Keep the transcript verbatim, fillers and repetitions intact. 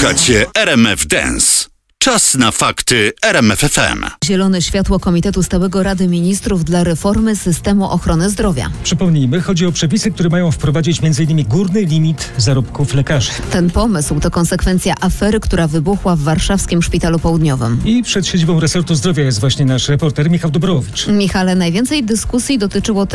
Słuchacie R M F Dance. Czas na fakty R M F F M. Zielone światło Komitetu Stałego Rady Ministrów dla reformy systemu ochrony zdrowia. Przypomnijmy, chodzi o przepisy, które mają wprowadzić między innymi górny limit zarobków lekarzy. Ten pomysł to konsekwencja afery, która wybuchła w warszawskim Szpitalu Południowym. I przed siedzibą resortu zdrowia jest właśnie nasz reporter Michał Dobrowicz. Michale, najwięcej dyskusji dotyczyło